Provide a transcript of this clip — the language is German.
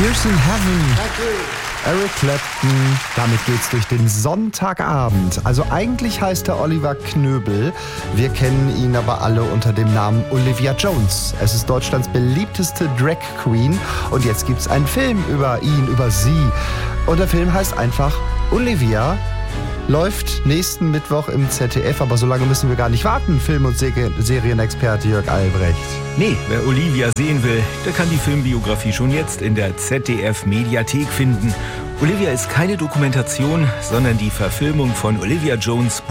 Tears in Heaven. Eric Clapton. Damit geht's durch den Sonntagabend. Also eigentlich heißt er Oliver Knöbel. Wir kennen ihn aber alle unter dem Namen Olivia Jones. Es ist Deutschlands beliebteste Drag Queen. Und jetzt gibt's einen Film über ihn, über sie. Und der Film heißt einfach Olivia. Läuft nächsten Mittwoch im ZDF, aber so lange müssen wir gar nicht warten, Film- und Serienexperte Jörg Albrecht. Nee, wer Olivia sehen will, der kann die Filmbiografie schon jetzt in der ZDF-Mediathek finden. Olivia ist keine Dokumentation, sondern die Verfilmung von Olivia Jones'